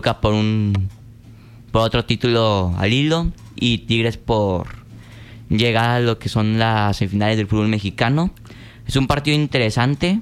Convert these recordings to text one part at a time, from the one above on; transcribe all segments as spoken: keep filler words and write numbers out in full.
por un por otro título al hilo y Tigres por llegar a lo que son las semifinales del fútbol mexicano. Es un partido interesante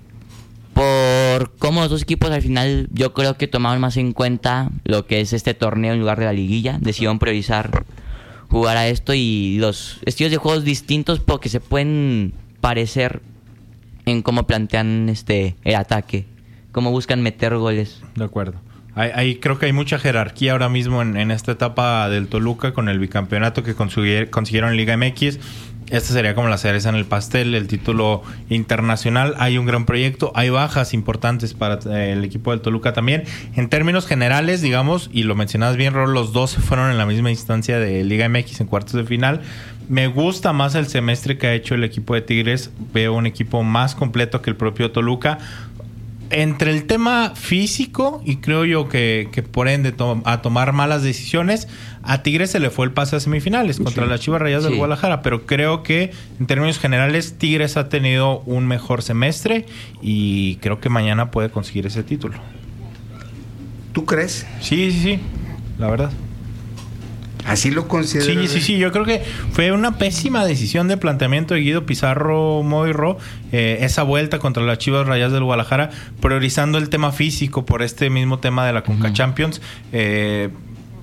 por cómo los dos equipos al final yo creo que tomaron más en cuenta lo que es este torneo en lugar de la liguilla. Decidieron priorizar jugar a esto y los estilos de juegos distintos porque se pueden parecer en cómo plantean este el ataque, cómo buscan meter goles. De acuerdo. Hay, hay, creo que hay mucha jerarquía ahora mismo en, en esta etapa del Toluca con el bicampeonato que consiguieron en Liga M X. Esta sería como la cereza en el pastel, el título internacional. Hay un gran proyecto, hay bajas importantes para eh, el equipo del Toluca también. En términos generales, digamos, y lo mencionabas bien, Rol, los dos se fueron en la misma instancia de Liga M X en cuartos de final. Me gusta más el semestre que ha hecho el equipo de Tigres. Veo un equipo más completo que el propio Toluca. Entre el tema físico y creo yo que, que por ende to- a tomar malas decisiones, a Tigres se le fue el pase a semifinales contra sí. las Chivas Rayadas sí. del Guadalajara, pero creo que en términos generales Tigres ha tenido un mejor semestre y creo que mañana puede conseguir ese título. ¿Tú crees? Sí, sí, sí, la verdad. ¿Así lo considero? Sí, sí, sí. Yo creo que fue una pésima decisión de planteamiento de Guido Pizarro Moirro, eh, esa vuelta contra las Chivas Rayadas del Guadalajara, priorizando el tema físico por este mismo tema de la Conca uh-huh. Champions. Eh,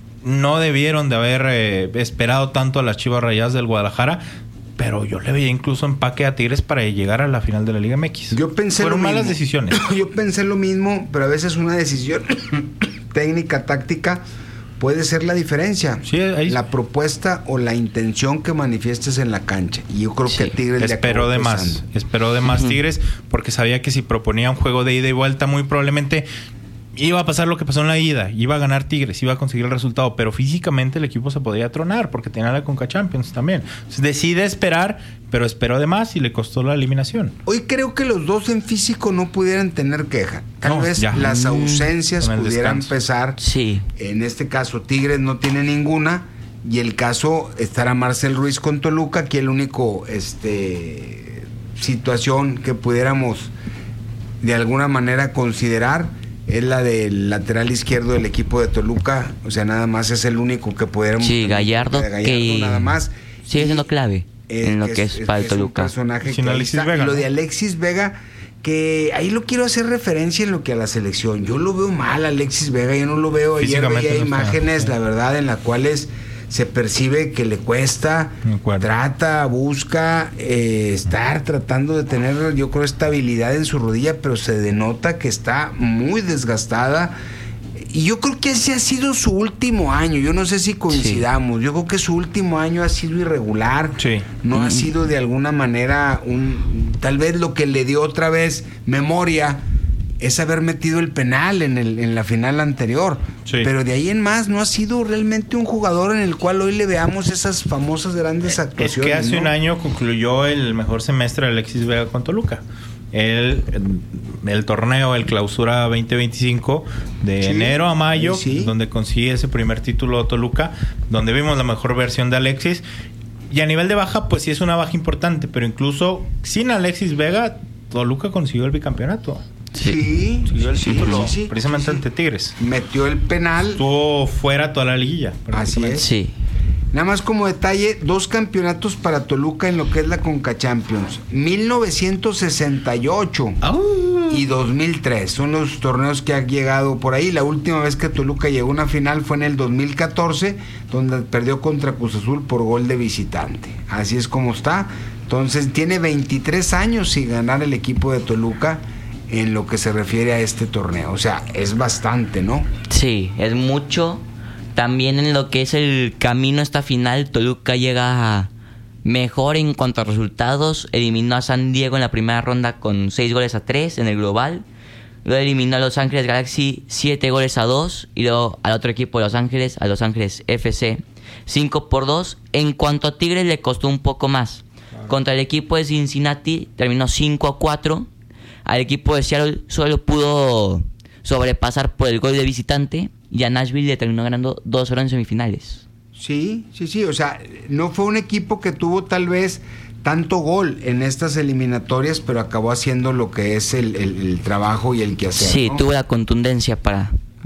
no debieron de haber eh, esperado tanto a las Chivas Rayadas del Guadalajara, pero yo le veía incluso empaque a Tigres para llegar a la final de la Liga M X. Yo pensé Fueron lo malas mismo. decisiones. Yo pensé lo mismo, pero a veces una decisión técnica, táctica, puede ser la diferencia. Sí, ahí... La propuesta o la intención que manifiestes en la cancha. Y yo creo sí. que Tigres esperó de más. Esperó de más uh-huh. Tigres porque sabía que si proponía un juego de ida y vuelta muy probablemente iba a pasar lo que pasó en la ida. Iba a ganar Tigres, iba a conseguir el resultado. Pero físicamente el equipo se podía tronar porque tenía la Conca Champions también. Entonces, decide esperar, pero esperó de más y le costó la eliminación. Hoy creo que los dos en físico no pudieran tener queja. Tal no, vez ya. las ausencias mm, pudieran pesar. Sí. En este caso, Tigres no tiene ninguna. Y el caso estará Marcel Ruiz con Toluca, aquí el único este situación que pudiéramos de alguna manera considerar es la del lateral izquierdo del equipo de Toluca. O sea, nada más es el único que pudiéramos... Sí, Gallardo, Gallardo que nada más. sigue siendo clave eh, en lo que, que es, es para el Toluca. Es un personaje Sin que Alexis está, Vega, y lo ¿no? de Alexis Vega, que ahí lo quiero hacer referencia en lo que a la selección. Yo lo veo mal, Alexis Vega, yo no lo veo. Ayer veía no imágenes, está, sí. la verdad, en las cuales se percibe que le cuesta, trata, busca eh, estar tratando de tener, yo creo, estabilidad en su rodilla, pero se denota que está muy desgastada. Y yo creo que ese ha sido su último año. Yo no sé si coincidamos. Sí. Yo creo que su último año ha sido irregular. Sí. No mm. ha sido de alguna manera un... Tal vez lo que le dio otra vez memoria es haber metido el penal en, el, en la final anterior. Sí. Pero de ahí en más no ha sido realmente un jugador en el cual hoy le veamos esas famosas grandes actuaciones. Es que hace ¿no? un año concluyó el mejor semestre de Alexis Vega con Toluca. El, el torneo, el clausura veinte veinticinco, de sí. enero a mayo, sí. donde consigue ese primer título Toluca, donde vimos la mejor versión de Alexis. Y a nivel de baja, pues sí es una baja importante, pero incluso sin Alexis Vega, Toluca consiguió el bicampeonato. Sí, consiguió el sí, título, sí, sí, precisamente sí. ante Tigres. Metió el penal. Estuvo fuera toda la liguilla. Así es. Sí. Nada más como detalle, dos campeonatos para Toluca en lo que es la Conca Champions. mil novecientos sesenta y ocho oh. y dos mil tres. Son los torneos que han llegado por ahí. La última vez que Toluca llegó a una final fue en el dos mil catorce, donde perdió contra Cruz Azul por gol de visitante. Así es como está. Entonces tiene veintitrés años sin ganar el equipo de Toluca en lo que se refiere a este torneo. O sea, es bastante, ¿no? Sí, es mucho. También en lo que es el camino a esta final, Toluca llega mejor en cuanto a resultados. Eliminó a San Diego en la primera ronda con seis goles a tres en el global. Luego eliminó a Los Ángeles Galaxy siete goles a dos. Y luego al otro equipo de Los Ángeles, a Los Ángeles F C, cinco por dos. En cuanto a Tigres le costó un poco más. Contra el equipo de Cincinnati terminó cinco a cuatro. Al equipo de Seattle solo pudo sobrepasar por el gol de visitante. Y a Nashville le terminó ganando dos cero en semifinales. Sí, sí, sí. O sea, no fue un equipo que tuvo tal vez tanto gol en estas eliminatorias, pero acabó haciendo lo que es el, el, el trabajo y el quehacer. Sí, ¿no? tuvo la contundencia para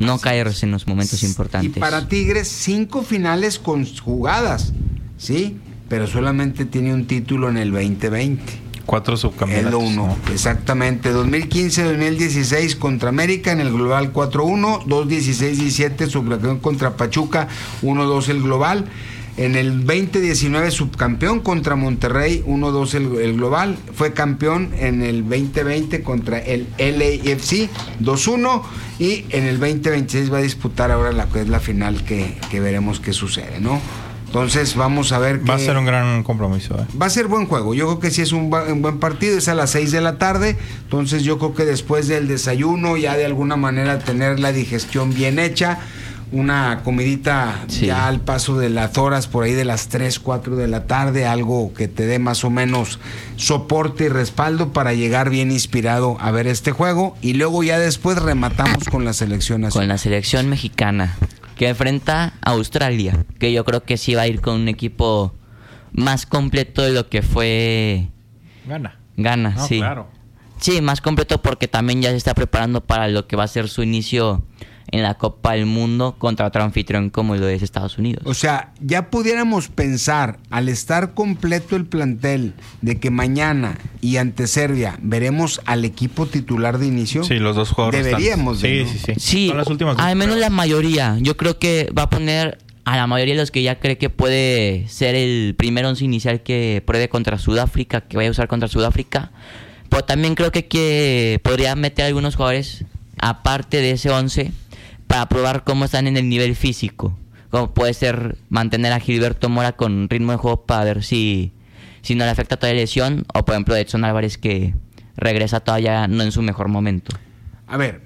No caerse en los momentos importantes. Y para Tigres, cinco finales conjugadas, ¿sí? Pero solamente tiene un título en el veinte veinte. Cuatro subcampeonatos. Es lo uno, ¿no? Exactamente. dos mil quince dos mil dieciséis contra América en el global cuatro uno. dos mil dieciséis diecisiete subcampeón contra Pachuca, uno dos el global. En el veinte diecinueve subcampeón contra Monterrey, uno dos el, el global. Fue campeón en el veinte veinte contra el L A F C, dos uno. Y en el veinte veintiséis va a disputar ahora la que es la final que, que veremos qué sucede, ¿no? Entonces vamos a ver Va que a ser un gran compromiso. ¿eh? Va a ser buen juego. Yo creo que sí es un, un buen partido. Es a las seis de la tarde. Entonces yo creo que después del desayuno, ya de alguna manera tener la digestión bien hecha, una comidita sí. ya al paso de las horas, por ahí de las tres, cuatro de la tarde, algo que te dé más o menos soporte y respaldo para llegar bien inspirado a ver este juego. Y luego ya después rematamos con la selección nacional. Con la selección mexicana, que enfrenta a Australia, que yo creo que sí va a ir con un equipo más completo de lo que fue Gana. Gana, no, sí. Claro. Sí, más completo porque también ya se está preparando para lo que va a ser su inicio en la Copa del Mundo contra otro anfitrión como lo es Estados Unidos. O sea, ya pudiéramos pensar, al estar completo el plantel, de que mañana y ante Serbia veremos al equipo titular de inicio. Sí, los dos jugadores. Deberíamos están... de, sí, ¿no? sí, sí, sí. Son las últimas al menos pruebas. la mayoría. Yo creo que va a poner a la mayoría de los que ya cree que puede ser el primer once inicial que pruebe contra Sudáfrica, que vaya a usar contra Sudáfrica. Pero también creo que, que podría meter a algunos jugadores aparte de ese once para probar cómo están en el nivel físico. Como puede ser mantener a Gilberto Mora con ritmo de juego para ver si, si no le afecta toda la lesión. O por ejemplo Edson Álvarez, que regresa todavía no en su mejor momento. A ver,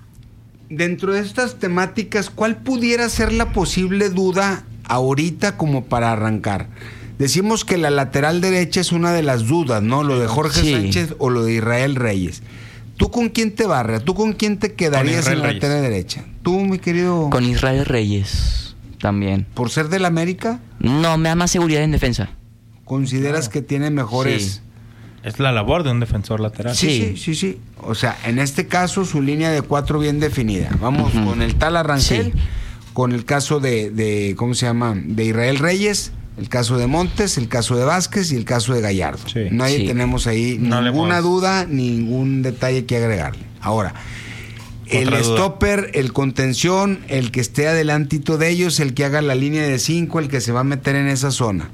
dentro de estas temáticas, ¿cuál pudiera ser la posible duda ahorita como para arrancar? Decimos que la lateral derecha es una de las dudas, ¿no? Lo de Jorge sí. Sánchez o lo de Israel Reyes. ¿Tú con quién te barras? ¿Tú con quién te quedarías en la Reyes. lateral derecha? ¿Tú, mi querido? Con Israel Reyes también. ¿Por ser del América? No, me da más seguridad en defensa. ¿Consideras Claro. que tiene mejores...? Sí. Es la labor de un defensor lateral. Sí, sí, Sí. sí, sí. O sea, en este caso su línea de cuatro bien definida. Vamos Ujú. con el tal Arrangel, Sí. con el caso de, de, ¿cómo se llama? De Israel Reyes, el caso de Montes, el caso de Vázquez y el caso de Gallardo. Sí. Nadie Sí. tenemos ahí No le ninguna podemos- duda, ningún detalle que agregarle. Ahora, el Otra duda. stopper, el contención, el que esté adelantito de ellos, el que haga la línea de cinco, el que se va a meter en esa zona.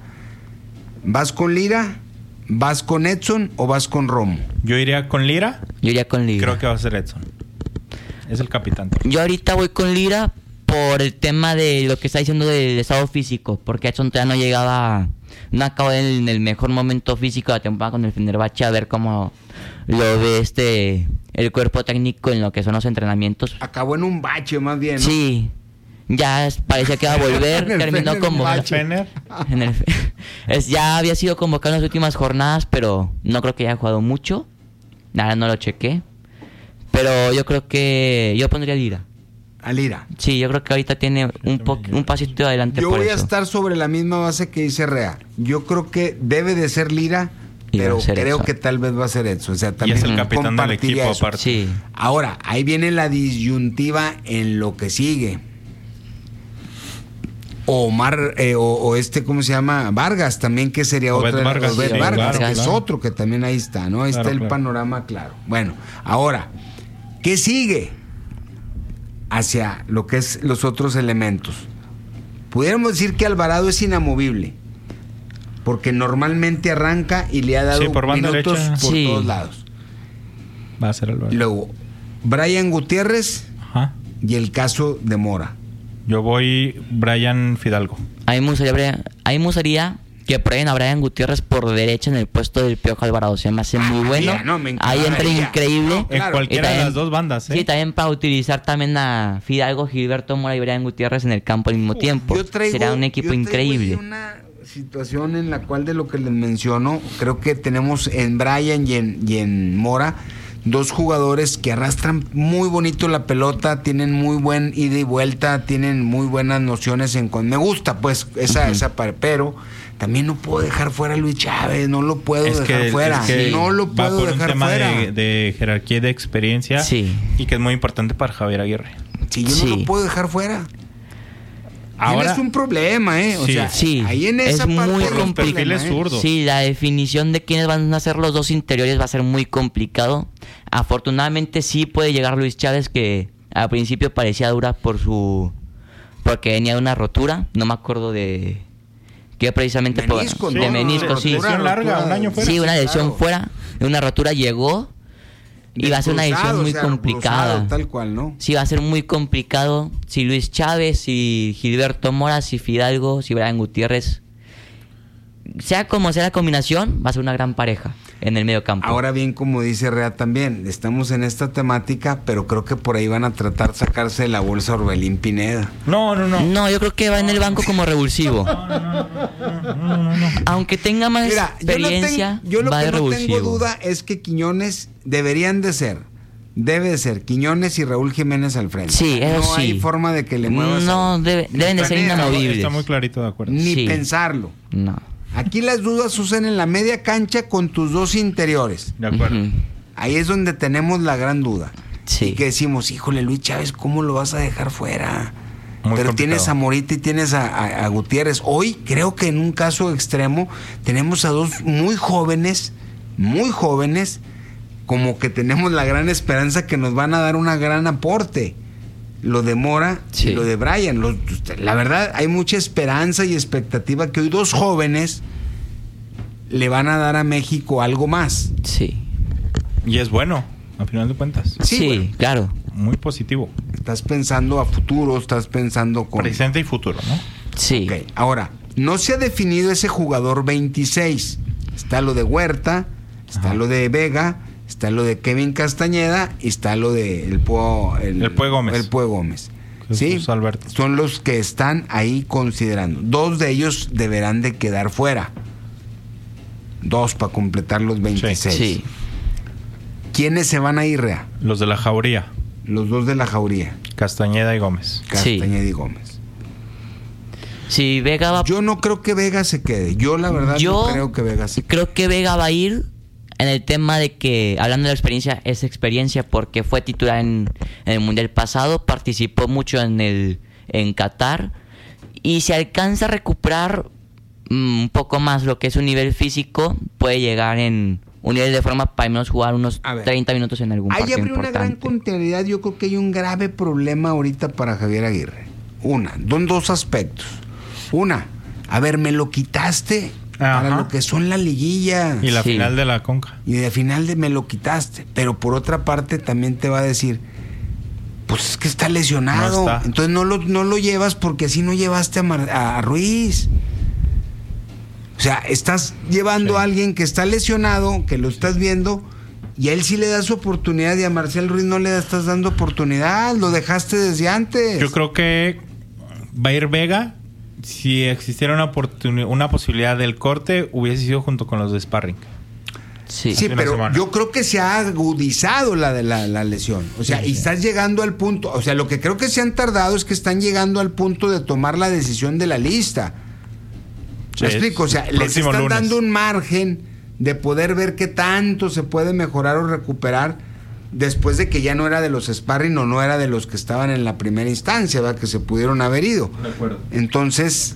¿Vas con Lira? ¿Vas con Edson o vas con Romo? Yo iría con Lira. Yo iría con Lira. Creo que va a ser Edson. Es el capitán. Yo ahorita voy con Lira por el tema de lo que está diciendo del estado físico, porque Edson todavía no llegaba, no acabó en el mejor momento físico de la temporada con el Fenerbahce, a ver cómo lo ve este el cuerpo técnico en lo que son los entrenamientos. Acabó en un bache más bien, ¿no? Sí, ya es- parecía que iba a volver, En el terminó Fener, como bache. Fener. en el- es, ya había sido convocado en las últimas jornadas, pero no creo que haya jugado mucho. Nada, no lo chequé. Pero yo creo que yo pondría Lira. A Lira. Sí, yo creo que ahorita tiene un po- un pasito adelante Yo por voy a eso. estar sobre la misma base que dice Rea. Yo creo que debe de ser Lira, Y va pero a ser creo Edson. que tal vez va a ser Edson. O sea, Y también es el capitán del compartiría equipo eso. aparte. Sí. Ahora, ahí viene la disyuntiva en lo que sigue. Omar, eh, o, o este, ¿cómo se llama? Vargas también, que sería Obed otro. Vargas, Obed sí, Vargas, claro, que es claro. otro que también ahí está, ¿no? Ahí Claro, está el claro. panorama claro. Bueno, ahora, ¿qué sigue? Hacia lo que es los otros elementos. Pudiéramos decir que Alvarado es inamovible, porque normalmente arranca y le ha dado Sí, por banda minutos derecha. por Sí. todos lados. Va a ser Álvaro. Luego, Brian Gutiérrez Ajá. y el caso de Mora. Yo voy Brian Fidalgo. A mí me gustaría, Brian- a mí me gustaría que prueben a Brian Gutiérrez por derecha en el puesto del Piojo Alvarado. Se me hace muy bueno. mira, no, me Ahí entra encantaría. increíble. No, claro. En cualquiera Y de también- las dos bandas, ¿eh? Sí, también para utilizar también a Fidalgo, Gilberto Mora y Brian Gutiérrez en el campo al mismo tiempo. Yo traigo- Será un equipo yo traigo increíble. ahí una situación en la cual, de lo que les menciono, creo que tenemos en Brian y en, y en Mora dos jugadores que arrastran muy bonito la pelota, tienen muy buen ida y vuelta, tienen muy buenas nociones en con- me gusta pues esa Ujú. esa par- pero también no puedo dejar fuera a Luis Chávez, no lo puedo Es dejar que, fuera, es que no lo va puedo por un dejar tema fuera. de, de jerarquía y de experiencia. Sí. Y que es muy importante para Javier Aguirre. Si yo Sí. no lo puedo dejar fuera. Ahora Tienes un problema, ¿eh? O sí, sea, sí, ahí en esa es parte muy hay un complicado. problema, Perfiles ¿eh? zurdos. Sí, la definición de quiénes van a ser los dos interiores va a ser muy complicado. Afortunadamente sí puede llegar Luis Chávez, que al principio parecía dura por su... porque venía de una rotura, no me acuerdo de... que precisamente Menisco, por... ¿no? de menisco, sí. Lesión larga, un año fuera. Sí, una lesión claro. fuera, una rotura llegó y va a ser una Descruzado, lesión muy o sea, complicada. cruzado, tal cual, ¿no? Sí, va a ser muy complicado. Si Luis Chávez, si Gilberto Mora, si Fidalgo, si Brian Gutiérrez, sea como sea la combinación, va a ser una gran pareja en el medio campo. Ahora bien, como dice Rea también, estamos en esta temática, pero creo que por ahí van a tratar de sacarse de la bolsa Orbelín Pineda. No, no, no. No, yo creo que va en el banco como revulsivo. Aunque tenga más Mira, experiencia, yo, no tengo, yo lo va que de no revulsivo. tengo duda es que Quiñones deberían de ser, debe de ser Quiñones y Raúl Jiménez al frente. Sí, eso no sí. hay forma de que le muevas. No, a- debe- deben de ser Está- inamovibles. Está muy clarito, de acuerdo. Ni Sí. pensarlo. No. Aquí las dudas usan en la media cancha con tus dos interiores. De acuerdo. Ujú. Ahí es donde tenemos la gran duda. Sí. Y que decimos, híjole, Luis Chávez, ¿cómo lo vas a dejar fuera? Muy Pero complicado. tienes a Morita y tienes a, a- a Gutiérrez. Hoy creo que en un caso extremo tenemos a dos muy jóvenes, muy jóvenes, como que tenemos la gran esperanza que nos van a dar un gran aporte. Lo de Mora Sí. y lo de Brian. Los- la verdad, hay mucha esperanza y expectativa que hoy dos jóvenes le van a dar a México algo más. Sí. Y es bueno, a final de cuentas. Sí, Sí, bueno. claro. Muy positivo. Estás pensando a futuro, estás pensando con... Presente y futuro, ¿no? Sí. Ok, ahora, no se ha definido ese jugador veintiséis. Está lo de Huerta, está Ajá. lo de Vega, está lo de Kevin Castañeda y está lo de el Pue, El Pue Gómez. El Pue Gómez. Sí, Jesús Alberto. son los que están ahí considerando. Dos de ellos deberán de quedar fuera. Dos para completar los veintiséis. Sí. ¿Quiénes se van a ir, Rea? Los de la Jauría, Los dos de la Jauría, Castañeda y Gómez. Sí. Castañeda y Gómez. Si Vega va... Yo no creo que Vega se quede. Yo la verdad Yo no creo que Vega se quede. creo que Vega va a ir en el tema de que, hablando de la experiencia, es experiencia porque fue titular en, en el Mundial pasado, participó mucho en el en Qatar y si alcanza a recuperar mm, un poco más lo que es su nivel físico, puede llegar en un nivel de forma para al menos jugar unos A ver. treinta minutos en algún Ahí partido habría una gran importante. continuidad. Yo creo que hay un grave problema ahorita para Javier Aguirre. Una, son dos aspectos. Una, a ver, me lo quitaste Ajá. para lo que son la liguilla. Y la Sí. final de la Conca. Y de final de me lo quitaste. Pero por otra parte también te va a decir, pues es que está lesionado. No está. Entonces no lo, no lo llevas porque así no llevaste a, Mar- a Ruiz. O sea, estás llevando Sí. a alguien que está lesionado, que lo estás viendo, y a él sí le das oportunidad y a Marcel Ruiz no le estás dando oportunidad. Lo dejaste desde antes. Yo creo que va a ir Vega. Si existiera una, oportuni- una posibilidad del corte, hubiese sido junto con los de Sparring. Sí. Sí, Hace una pero semana. yo creo que se ha agudizado la de la, la lesión. O sea, Sí, y sí. estás llegando al punto. O sea, lo que creo que se han tardado es que están llegando al punto de tomar la decisión de la lista. Sí, ¿Me explico? O sea, les próximo están lunes. dando un margen de poder ver qué tanto se puede mejorar o recuperar después de que ya no era de los sparring o no era de los que estaban en la primera instancia, ¿verdad? Que se pudieron haber ido. De acuerdo. Entonces,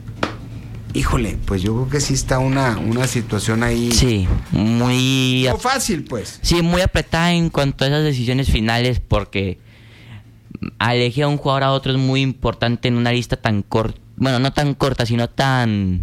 híjole, pues yo creo que sí está una, una situación ahí. Sí, muy... No fácil, pues. Sí, muy apretada en cuanto a esas decisiones finales porque elegir a un jugador a otro es muy importante en una lista tan corta, bueno, no tan corta, sino tan...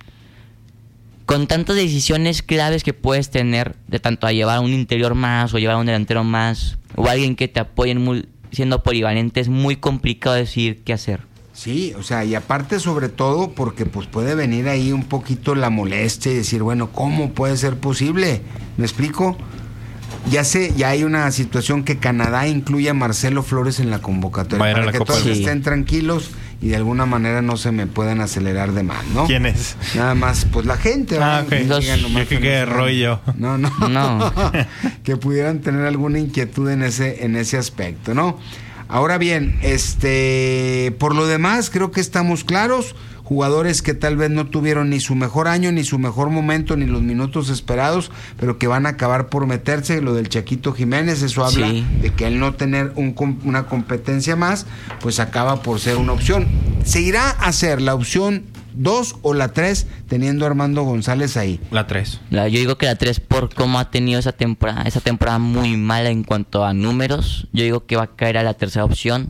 con tantas decisiones claves que puedes tener de tanto a llevar a un interior más o llevar a un delantero más o alguien que te apoye en muy, siendo polivalente, es muy complicado decidir qué hacer. Sí, o sea, y aparte sobre todo porque pues puede venir ahí un poquito la molestia y decir, bueno, ¿cómo puede ser posible? ¿Me explico? Ya sé, ya hay una situación que Canadá incluye a Marcelo Flores en la convocatoria Va a ir a para la que Copa todos del Mundo. estén tranquilos y de alguna manera no se me puedan acelerar de más, ¿no? ¿Quién es? Nada más, pues la gente. Ah, ¿verdad? ok. Que Los- digan nomás yo creo que que no sean- rollo. No, no. No. Que pudieran tener alguna inquietud en ese, en ese aspecto, ¿no? Ahora bien, este, por lo demás, creo que estamos claros. Jugadores que tal vez no tuvieron ni su mejor año, ni su mejor momento, ni los minutos esperados, pero que van a acabar por meterse. Lo del Chaquito Jiménez, eso habla sí. de que al no tener un, una competencia más, pues acaba por ser una opción. ¿Se irá a hacer la opción dos o la tres teniendo a Armando González ahí? La tres. La, yo digo que la tres por cómo ha tenido esa temporada, esa temporada muy mala en cuanto a números. Yo digo que va a caer a la tercera opción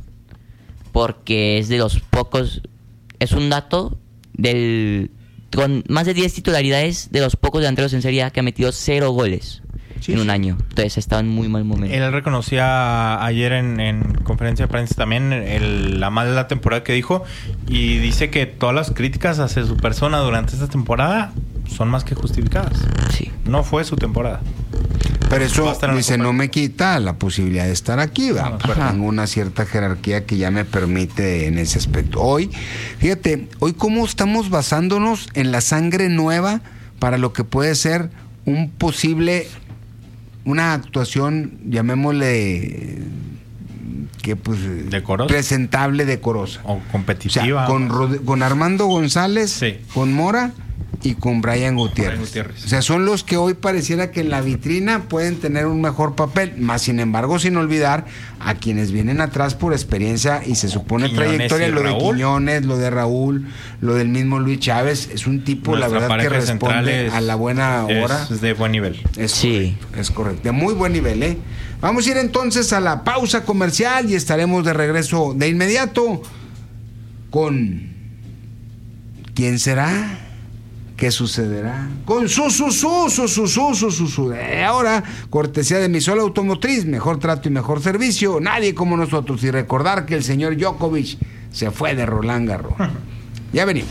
porque es de los pocos, es un dato del con más de diez titularidades, de los pocos delanteros en Serie A que ha metido cero goles sí, en un sí. año. Entonces estaba en muy mal momento. Él reconocía ayer en, en conferencia de prensa también el, la mala temporada que dijo, y dice que todas las críticas hacia su persona durante esta temporada son más que justificadas. Sí. No fue su temporada. Pero eso, dice, no me quita la posibilidad de estar aquí, ¿va? No, tengo una cierta jerarquía que ya me permite en ese aspecto. Hoy, fíjate, hoy cómo estamos basándonos en la sangre nueva para lo que puede ser un posible, una actuación, llamémosle, que pues ¿decorosa? Presentable, decorosa. O competitiva. O sea, con, Rod- con Armando González, sí. con Mora y con Brian Gutiérrez. Brian Gutiérrez. O sea, son los que hoy pareciera que en la vitrina pueden tener un mejor papel, más sin embargo, sin olvidar a quienes vienen atrás por experiencia y se supone Quiñones trayectoria, lo de Quiñones, lo de Raúl, lo del mismo Luis Chávez. Es un tipo, Nuestra la verdad, que responde es, a la buena hora. Es de buen nivel. Es sí. Correcto, es correcto. De muy buen nivel, ¿eh? Vamos a ir entonces a la pausa comercial y estaremos de regreso de inmediato con... ¿Quién será? ¿Qué sucederá? Con su, su, su, su, su, su, su, su, su. Ahora, cortesía de Misol Automotriz, mejor trato y mejor servicio, nadie como nosotros. Y recordar que el señor Djokovic se fue de Roland Garros. Ya venimos.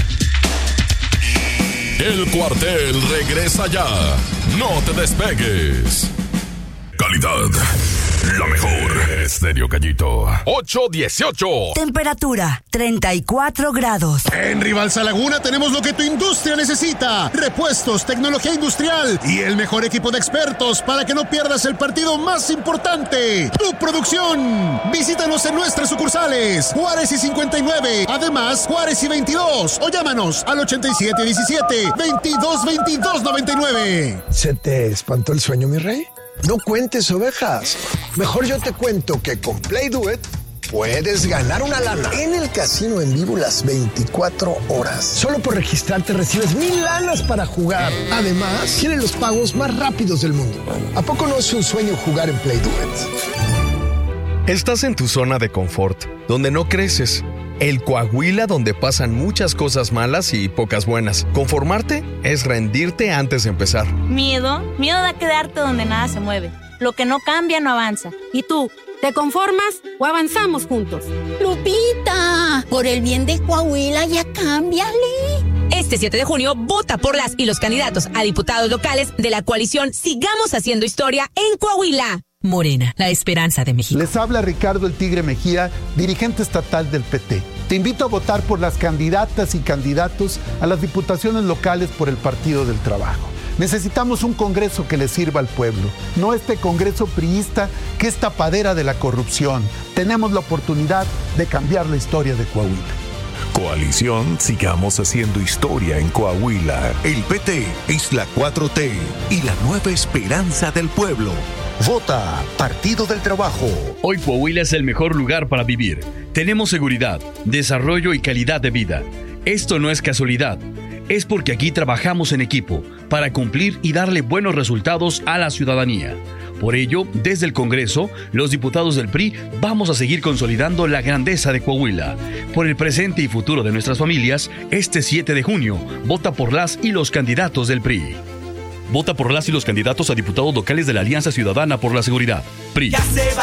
El cuartel regresa ya. No te despegues. Calidad, la mejor. Estéreo Gallito. ocho dieciocho. Temperatura, treinta y cuatro grados. En Rivalsa Laguna tenemos lo que tu industria necesita. Repuestos, tecnología industrial y el mejor equipo de expertos para que no pierdas el partido más importante. Tu producción. Visítanos en nuestras sucursales. Juárez y cincuenta y nueve. Además, Juárez y veintidós. O llámanos al ochenta y siete diecisiete, veintidós veintidós noventa y nueve. ¿Se te espantó el sueño, mi rey? No cuentes ovejas. Mejor yo te cuento que con Play Do It puedes ganar una lana en el casino en vivo las veinticuatro horas. Solo por registrarte recibes mil lanas para jugar. Además, tiene los pagos más rápidos del mundo. ¿A poco no es un sueño jugar en Play Do It? Estás en tu zona de confort, donde no creces. El Coahuila, donde pasan muchas cosas malas y pocas buenas. Conformarte es rendirte antes de empezar. Miedo, miedo a quedarte donde nada se mueve. Lo que no cambia no avanza. ¿Y tú, te conformas o avanzamos juntos? Lupita, por el bien de Coahuila ya cámbiale. Este siete de junio, vota por las y los candidatos a diputados locales de la coalición Sigamos Haciendo Historia en Coahuila. Morena, la esperanza de México. Les habla Ricardo El Tigre Mejía, dirigente estatal del P T. Te invito a votar por las candidatas y candidatos a las diputaciones locales por el Partido del Trabajo. Necesitamos un Congreso que le sirva al pueblo, no este Congreso priista que es tapadera de la corrupción. Tenemos la oportunidad de cambiar la historia de Coahuila. Coalición Sigamos Haciendo Historia en Coahuila. El P T es la cuatro T y la nueva esperanza del pueblo. Vota Partido del Trabajo. Hoy Coahuila es el mejor lugar para vivir. Tenemos seguridad, desarrollo y calidad de vida. Esto no es casualidad. Es porque aquí trabajamos en equipo para cumplir y darle buenos resultados a la ciudadanía. Por ello, desde el Congreso, los diputados del P R I vamos a seguir consolidando la grandeza de Coahuila. Por el presente y futuro de nuestras familias, este siete de junio, vota por las y los candidatos del P R I. Vota por las y los candidatos a diputados locales de la Alianza Ciudadana por la Seguridad. P R I. Ya se va